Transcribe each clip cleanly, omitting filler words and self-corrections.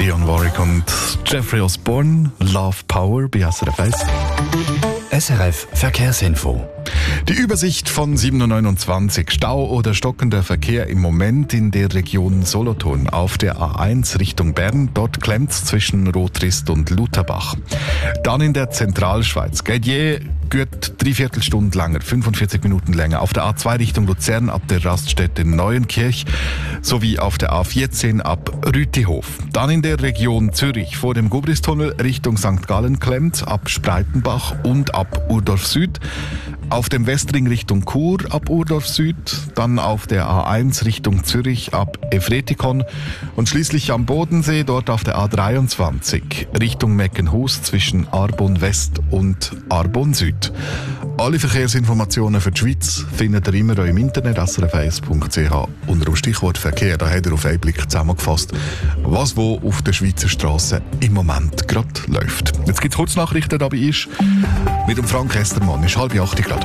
Dionne Warwick und Jeffrey Osborne, Love Power bei SRF 1. SRF Verkehrsinfo. Die Übersicht von 7.29 Uhr. Stau oder stockender Verkehr im Moment in der Region Solothurn. Auf der A1 Richtung Bern, dort klemmt's zwischen Rotrist und Lutherbach. Dann in der Zentralschweiz. Gedier geht 3/4 Stunde länger, 45 Minuten länger. Auf der A2 Richtung Luzern ab der Raststätte Neuenkirch sowie auf der A14 ab Rütihof. Dann in der Region Zürich vor dem Gubristunnel Richtung St. Gallen klemmt ab Spreitenbach und ab Urdorf Süd. Auf dem Westring Richtung Chur ab Urdorf Süd, dann auf der A1 Richtung Zürich ab Efretikon und schließlich am Bodensee, dort auf der A23 Richtung Meckenhus zwischen Arbon West und Arbon Süd. Alle Verkehrsinformationen für die Schweiz findet ihr immer im Internet srf1.ch unter dem Stichwort Verkehr. Da hat ihr auf einen Blick zusammengefasst, was wo auf der Schweizer Straße im Moment gerade läuft. Jetzt gibt es Kurznachrichten, dabei ist mit dem Frank Estermann. Ist 7:30 gerade.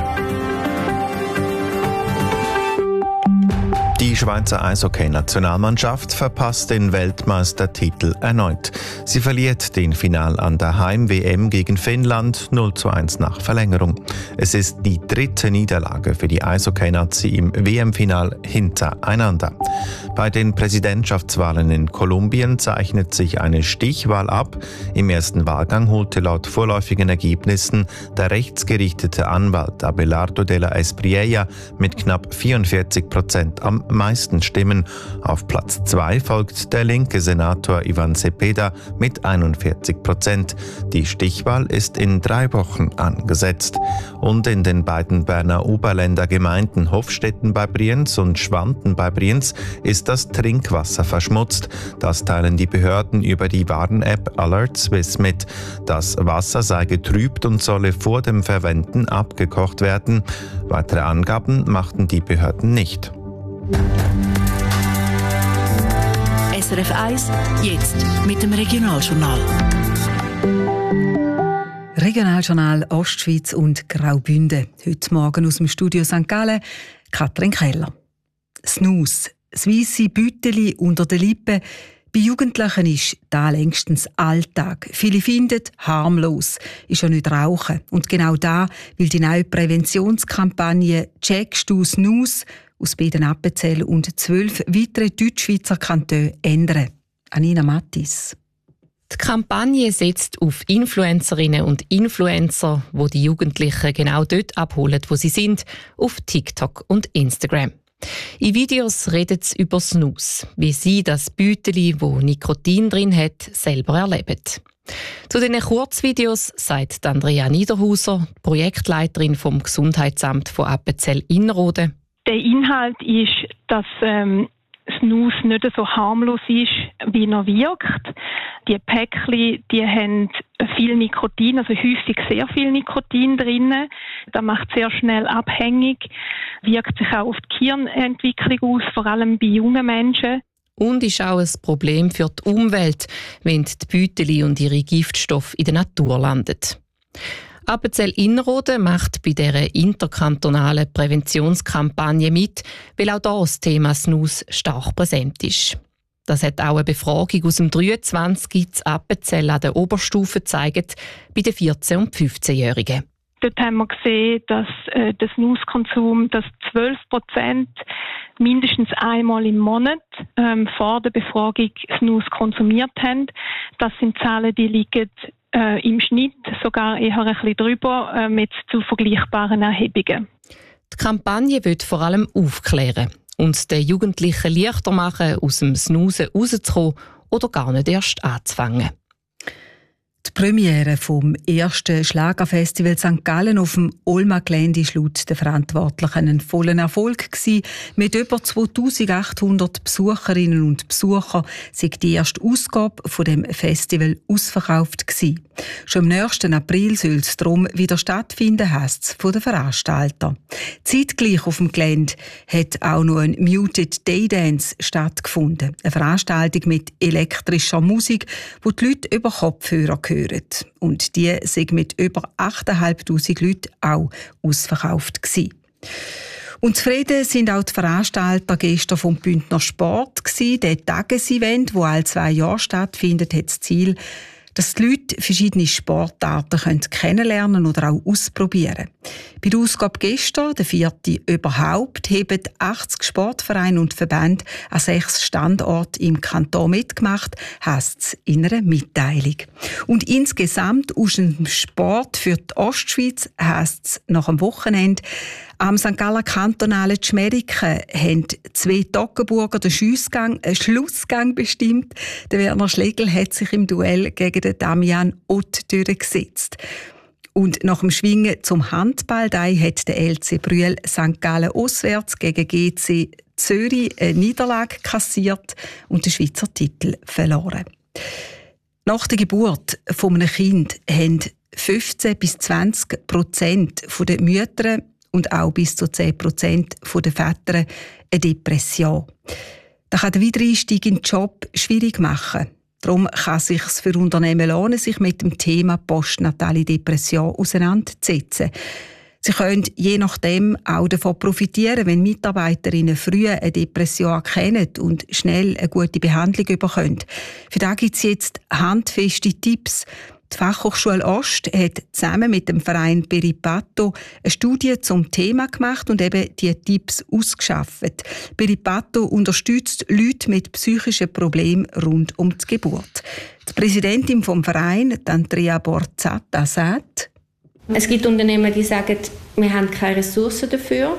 Die Schweizer Eishockey-Nationalmannschaft verpasst den Weltmeistertitel erneut. Sie verliert den Final an der Heim-WM gegen Finnland 0:1 nach Verlängerung. Es ist die 3. Niederlage für die Eishockey-Nazi im WM-Final hintereinander. Bei den Präsidentschaftswahlen in Kolumbien zeichnet sich eine Stichwahl ab. Im ersten Wahlgang holte laut vorläufigen Ergebnissen der rechtsgerichtete Anwalt Abelardo de la Espriella mit knapp 44% am meisten Stimmen. Auf Platz 2 folgt der linke Senator Ivan Cepeda mit 41%. Die Stichwahl ist in 3 Wochen angesetzt. Und in den beiden Berner Oberländer Gemeinden Hofstetten bei Brienz und Schwanten bei Brienz ist das Trinkwasser verschmutzt. Das teilen die Behörden über die Warn-App Alert Swiss mit. Das Wasser sei getrübt und solle vor dem Verwenden abgekocht werden. Weitere Angaben machten die Behörden nicht. SRF 1, jetzt mit dem Regionaljournal. Regionaljournal Ostschweiz und Graubünden. Heute Morgen aus dem Studio St. Gallen, Katrin Keller. Snus, das weisse Bütteli unter den Lippen. Bei Jugendlichen ist das längstens Alltag. Viele finden, harmlos ist ja nicht Rauchen. Und genau da will die neue Präventionskampagne «Checkst du Snus» aus beiden Appenzell und 12 weitere Deutschschweizer Kantone ändern. Anina Mattis. Die Kampagne setzt auf Influencerinnen und Influencer, die die Jugendlichen genau dort abholen, wo sie sind, auf TikTok und Instagram. In Videos reden sie über Snus, wie sie das Büteli, wo Nikotin drin hat, selber erleben. Zu diesen Kurzvideos sagt Andrea Niederhauser, Projektleiterin vom Gesundheitsamt von Appenzell-Innerrhoden. Der Inhalt ist, dass Snus nicht so harmlos ist, wie er wirkt. Die Päckchen, die haben viel Nikotin, also häufig sehr viel Nikotin drin. Das macht sehr schnell abhängig, wirkt sich auch auf die Gehirnentwicklung aus, vor allem bei jungen Menschen. Und ist auch ein Problem für die Umwelt, wenn die Büteli und ihre Giftstoffe in der Natur landen. Appenzell-Innerrhoden macht bei dieser interkantonalen Präventionskampagne mit, weil auch hier das Thema Snus stark präsent ist. Das hat auch eine Befragung aus dem 23 in Appenzell an der Oberstufe gezeigt, bei den 14- und 15-Jährigen. Dort haben wir gesehen, dass der Snuskonsum, dass 12% mindestens einmal im Monat vor der Befragung Snus konsumiert haben. Das sind Zahlen, die liegen im Schnitt sogar eher ein bisschen drüber mit zu vergleichbaren Erhebungen. Die Kampagne will vor allem aufklären und den Jugendlichen leichter machen, aus dem Snusen rauszukommen oder gar nicht erst anzufangen. Die Premiere vom ersten Schlagerfestival St. Gallen auf dem Olma-Gelände war laut den Verantwortlichen ein voller Erfolg gewesen. Mit über 2800 Besucherinnen und Besuchern sei die erste Ausgabe von dem Festival ausverkauft gewesen. Schon am nächsten April soll es darum wieder stattfinden, heisst es von den Veranstaltern. Zeitgleich auf dem Gelände hat auch noch ein Muted Daydance stattgefunden. Eine Veranstaltung mit elektrischer Musik, wo die Leute über Kopfhörer hören. Und die sind mit über 8'500 Leuten auch ausverkauft gewesen. Und zufrieden sind auch die Veranstalter gestern vom Bündner Sport gewesen. Der Tagesevent, das alle 2 Jahre stattfindet, hat das Ziel, dass die Leute verschiedene Sportarten kennenlernen oder auch ausprobieren können. Bei der Ausgabe gestern, der 4. überhaupt, haben 80 Sportvereine und Verbände an 6 Standorten im Kanton mitgemacht, heisst es in einer Mitteilung. Und insgesamt aus dem Sport für die Ostschweiz heisst es nach dem Wochenende, am St. Galler kantonalen Schmeriken haben 2 Toggenburger den Schlussgang bestimmt. Der Werner Schlegel hat sich im Duell gegen den Damian Ott durchgesetzt. Und nach dem Schwingen zum Handball hat der LC Brüel St. Gallen auswärts gegen GC Zürich eine Niederlage kassiert und den Schweizer Titel verloren. Nach der Geburt eines Kindes haben 15-20% der Mütter und auch bis zu 10% der Väter eine Depression. Das kann den Wiedereinstieg in den Job schwierig machen. Darum kann es sich für Unternehmen lohnen, sich mit dem Thema postnatale Depression auseinanderzusetzen. Sie können je nachdem auch davon profitieren, wenn Mitarbeiterinnen früh eine Depression erkennen und schnell eine gute Behandlung bekommen. Für das gibt es jetzt handfeste Tipps. Die Fachhochschule Ost hat zusammen mit dem Verein Peripato eine Studie zum Thema gemacht und eben diese Tipps ausgeschafft. Peripato unterstützt Leute mit psychischen Problemen rund um die Geburt. Die Präsidentin vom Verein, Andrea Borzata, sagt: Es gibt Unternehmen, die sagen, wir haben keine Ressourcen dafür.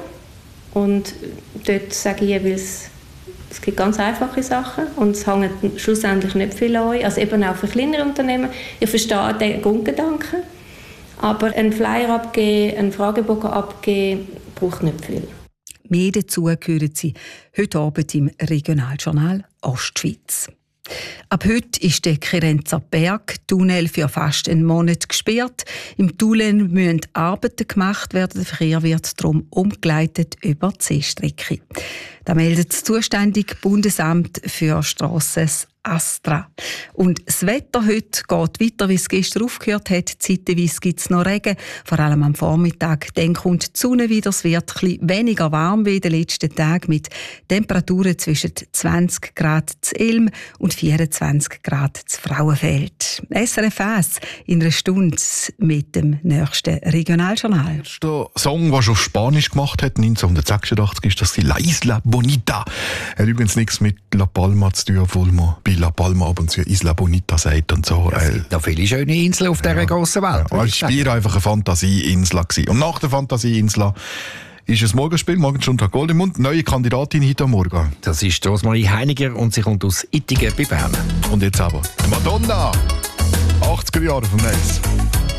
Und dort sage ich jeweils, es gibt ganz einfache Sachen und es hängt schlussendlich nicht viel an euch. Also eben auch für kleinere Unternehmen. Ich verstehe den Grundgedanken, aber einen Flyer abgeben, einen Fragebogen abgeben, braucht nicht viel. Mehr dazu hören Sie heute Abend im Regionaljournal Ostschweiz. Ab heute ist der Kirenzer Bergtunnel für fast einen Monat gesperrt. Im Tunnel müssen Arbeiten gemacht werden. Der Verkehr wird darum umgeleitet über die Seestrecke. Da meldet das zuständige Bundesamt für Strassen Astra. Und das Wetter heute geht weiter, wie es gestern aufgehört hat. Zeitweise gibt es noch Regen, vor allem am Vormittag. Dann kommt die Sonne wieder. Es wird ein bisschen weniger warm wie in den letzten Tagen mit Temperaturen zwischen 20 Grad zu Ilm und 24 Grad zu Frauenfeld. SRF 1 in einer Stunde mit dem nächsten Regionaljournal. Der Song, den schon auf Spanisch gemacht hat, 1986, ist das die La Isla Bonita. Hat übrigens nichts mit La Palma zu tun, obwohl man bei La Palma ab und zu Isla Bonita sagt und so. Es gibt noch viele schöne Inseln auf dieser grossen Welt. Ja, es war einfach eine Fantasieinsel. Und nach der Fantasieinsel ist ein Morgenspiel, Morgenstunde Gold im Mund. Neue Kandidatin heute Morgen. Das ist Rosmarie Heiniger und sie kommt aus Ittigen bei Bern. Und jetzt aber Madonna, 80er Jahre vom Netz.